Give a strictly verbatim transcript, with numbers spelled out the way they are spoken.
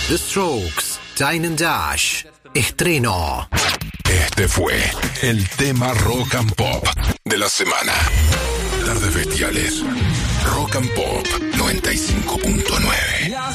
The Strokes, Dine and Dash. Estreno. Este fue el tema Rock and Pop de la semana. Tardes Bestiales. Rock and Pop noventa y cinco punto nueve.